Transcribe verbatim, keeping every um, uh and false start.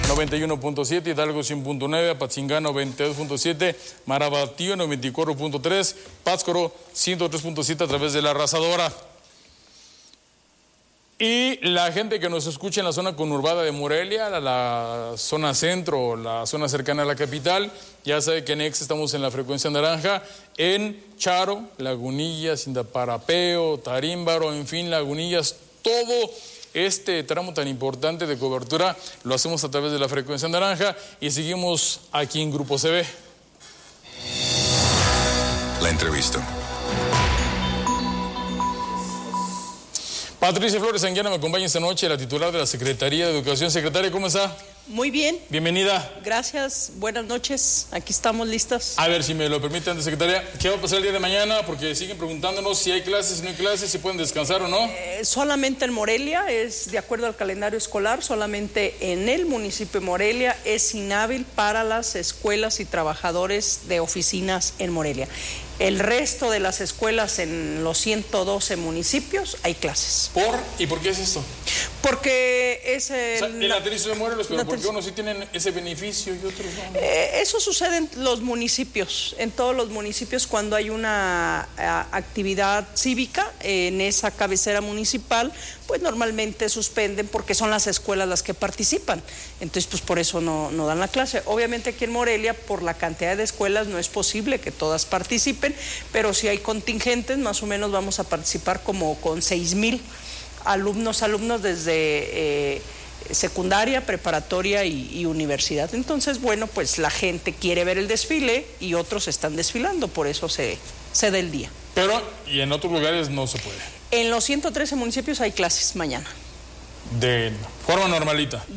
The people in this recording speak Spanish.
noventa y uno punto siete, Hidalgo cien punto nueve, Apatzingán noventa y dos punto siete, Marabatío noventa y cuatro punto tres, Pátzcuaro ciento tres punto siete a través de la Arrasadora. Y la gente que nos escucha en la zona conurbada de Morelia, la, la zona centro, la zona cercana a la capital, ya sabe que en Ex estamos en la frecuencia naranja, en Charo, Lagunillas, Indaparapeo, Tarímbaro, en fin, Lagunillas, todo este tramo tan importante de cobertura lo hacemos a través de la frecuencia naranja y seguimos aquí en Grupo C B. La entrevista. Patricia Flores Anguiano me acompaña esta noche, la titular de la Secretaría de Educación. Secretaria, ¿cómo está? Muy bien. Bienvenida. Gracias, buenas noches, aquí estamos listas. A ver, si me lo permiten, secretaria, ¿qué va a pasar el día de mañana? Porque siguen preguntándonos si hay clases, si no hay clases, si pueden descansar o no. Eh, solamente en Morelia, es de acuerdo al calendario escolar, solamente en el municipio de Morelia es inhábil para las escuelas y trabajadores de oficinas en Morelia. El resto de las escuelas en los ciento doce municipios hay clases. ¿Por? ¿Y por qué es esto? Porque es el... O sea, el aterrizo de Morelos, pero ¿por qué unos sí tienen ese beneficio y otros no? Eh, eso sucede en los municipios, en todos los municipios cuando hay una a, actividad cívica en esa cabecera municipal, pues normalmente suspenden porque son las escuelas las que participan. Entonces, pues por eso no, no dan la clase. Obviamente aquí en Morelia, por la cantidad de escuelas, no es posible que todas participen, pero si hay contingentes, más o menos vamos a participar como con seis mil alumnos, alumnos desde eh, secundaria, preparatoria y, y universidad. Entonces, bueno, pues la gente quiere ver el desfile y otros están desfilando, por eso se, se da el día. Pero, y en otros lugares no se puede. En los ciento trece municipios hay clases mañana. De forma normalita.